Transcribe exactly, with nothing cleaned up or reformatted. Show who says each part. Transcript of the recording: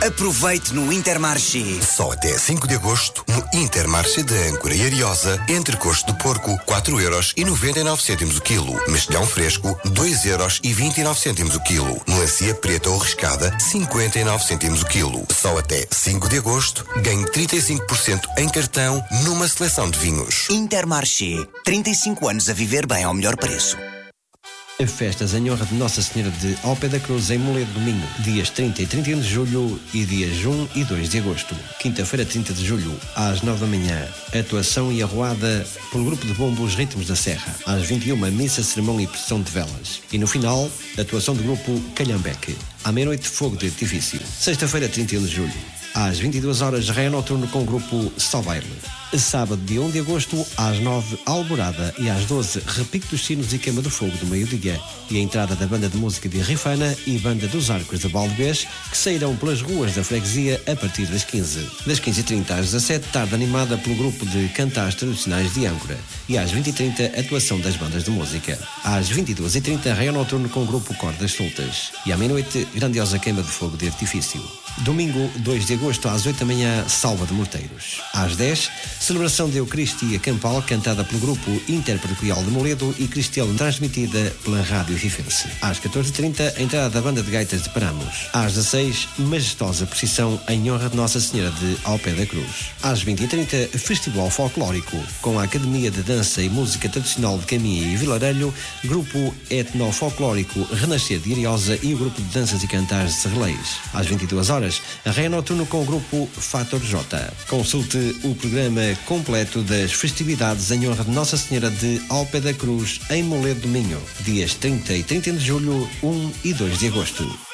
Speaker 1: Aproveite no Intermarché.
Speaker 2: Só até cinco de agosto, no Intermarché de Âncora e Ariosa, entrecosto de porco, quatro euros e noventa e nove cêntimos o quilo. Mexilhão fresco, dois euros e vinte e nove cêntimos o quilo. Melancia preta ou riscada, cinquenta e nove cêntimos o quilo. Só até cinco de agosto, ganhe trinta e cinco por cento em cartão numa seleção de vinhos.
Speaker 1: Intermarché. trinta e cinco anos a viver bem ao melhor preço.
Speaker 3: Festas em honra de Nossa Senhora de Ao Pé da Cruz em Moledo Domingo, dias trinta e trinta e um de julho e dias um e dois de agosto. Quinta-feira, trinta de julho, às nove da manhã, atuação e arruada pelo grupo de bombos Ritmos da Serra. Às vinte e uma, missa, sermão e procissão de velas. E no final, atuação do grupo Calhambeque. À meia-noite, fogo de artifício. Sexta-feira, trinta e um de julho, às vinte e duas horas, raio noturno com o grupo Salvaire. Sábado, dia um de agosto, às nove, Alborada, e às doze, repique dos sinos e queima do fogo do meio-dia. E a entrada da banda de música de Rifana e banda dos Arcos de Valdevez, que sairão pelas ruas da freguesia a partir das quinze. Das quinze e trinta às dezassete, tarde animada pelo grupo de cantares tradicionais de Âncora. E às vinte e trinta, atuação das bandas de música. Às vinte e duas e trinta, raio noturno com o grupo Cordas Soltas. E à meia-noite, grandiosa queima de fogo de artifício. Domingo, dois de agosto, às oito da manhã, Salva de Morteiros. Às dez, celebração de Eucaristia Campal, cantada pelo grupo Interparoquial de Moledo e Cristelo, transmitida pela Rádio Rifense. Às catorze e trinta, a entrada da banda de gaitas de Paramos. Às dezasseis, majestosa procissão em honra de Nossa Senhora de Ao Pé da Cruz. Às vinte e trinta, festival folclórico, com a Academia de Dança e Música Tradicional de Caminha e Vilarelho, grupo etnofolclórico Renascer de Ariosa e o grupo de danças e cantares de Serreleiros. Às vinte e duas horas, a raia noturno com o grupo Fator J. Consulte o programa completo das festividades em honra de Nossa Senhora de Ao Pé da Cruz em Moledo do Minho, dias trinta e trinta e um de julho, um e dois de agosto.